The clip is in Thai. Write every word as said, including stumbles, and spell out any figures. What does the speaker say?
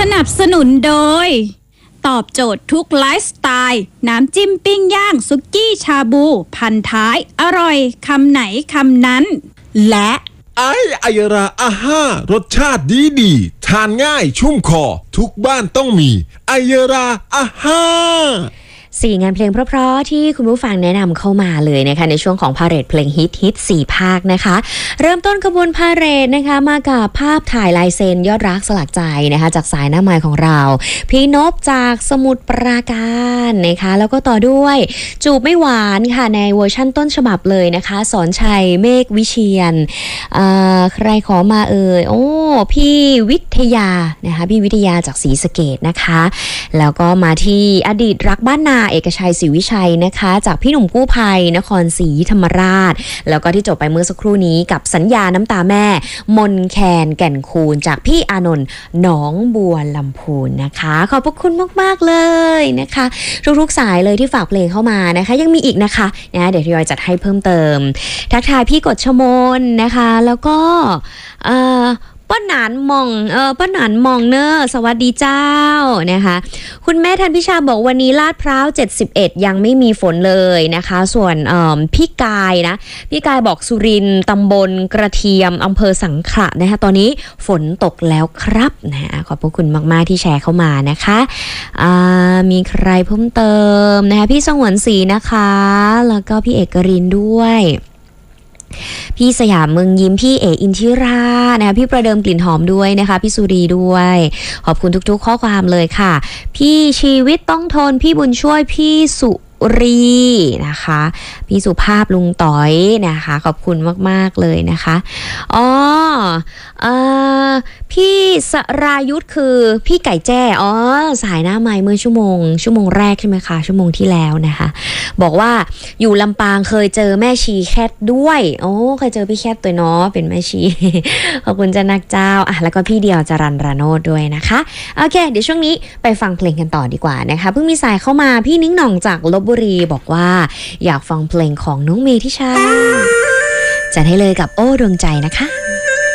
นับสนุนโดยตอบโจทย์ทุกไลฟ์สไตล์น้ำจิ้มปิ้งย่างสุกี้ชาบูพันท้ายอร่อยคำไหนคำนั้นและไอไอราอาห้ารสชาติดีดีทานง่ายชุ่มคอทุกบ้านต้องมีไอราอาห้าสี่งานเพลงเพราะๆที่คุณผู้ฟังแนะนำเข้ามาเลยนะคะในช่วงของพาเหรดเพลงฮิตฮิตสี่ภาคนะคะเริ่มต้นขบวนพาเหรดนะคะมากับภาพถ่ายลายเซ็นยอดรักสลักใจนะคะจากสายหน้าไม้ของเราพี่นพจากสมุทรปราการนะคะแล้วก็ต่อด้วยจูบไม่หวานค่ะในเวอร์ชั่นต้นฉบับเลยนะคะสอนชัยเมฆวิเชียรใครขอมาเอ่ยโอ้พี่วิทยานะคะพี่วิทยาจากศรีสะเกษนะคะแล้วก็มาที่อดีตรักบ้านนาเอกชัยศรีวิชัยนะคะจากพี่หนุ่มกู้ภัยนครศรีธรรมราชแล้วก็ที่จบไปเมื่อสักครู่นี้กับสัญญาน้ำตาแม่มนแคนแก่นคูนจากพี่อานนท์หนองบัวลำพูนนะคะขอบพระคุณมากๆเลยนะคะทุกๆสายเลยที่ฝากเพลงเข้ามานะคะยังมีอีกนะคะนะเดี๋ยวทยอยจัดให้เพิ่มเติมทักทายพี่กฎชมนนะคะแล้วก็เอ่อป้าหนานมองเออป้าหนานมองเนอสวัสดีเจ้านะคะคุณแม่ทันพิชาบอกวันนี้ลาดพร้าวเจ็ดสิบเอ็ดยังไม่มีฝนเลยนะคะส่วนพี่กายนะพี่กายบอกสุรินทร์ตำบลกระเทียมอำเภอสังขละนะคะตอนนี้ฝนตกแล้วครับนะขอบพระคุณมากๆที่แชร์เข้ามานะคะมีใครเพิ่มเติมนะคะพี่สงวนศรีนะคะแล้วก็พี่เอกรินด้วยพี่สยามเมืองยิ้มพี่เออินทิรานะคะพี่ประเดิมกลิ่นหอมด้วยนะคะพี่สุรีด้วยขอบคุณทุกๆข้อความเลยค่ะพี่ชีวิตต้องทนพี่บุญช่วยพี่สุรีนะคะพี่สุภาพลุงต๋อยนะคะขอบคุณมากๆเลยนะคะอ๋อเอ่อพี่สรายุทธคือพี่ไก่แจ้อ๋อสายหน้าไมค์เมื่อชั่วโมงชั่วโมงแรกใช่ไหมคะชั่วโมงที่แล้วนะคะบอกว่าอยู่ลำปางเคยเจอแม่ชีแคทด้วยโอ้เคยเจอพี่แคทตัวเนาะเป็นแม่ชีขอบคุณจะนักเจ้าอ่ะแล้วก็พี่เดียวจรัญราโนดด้วยนะคะโอเคเดี๋ยวช่วงนี้ไปฟังเพลงกันต่อดีกว่านะคะเพิ่งมีสายเข้ามาพี่นิ้งหน่องจากลพบุรีบอกว่าอยากฟังเพลงของน้องเมธิชาจัดให้เลยกับโอ้ดวงใจนะคะ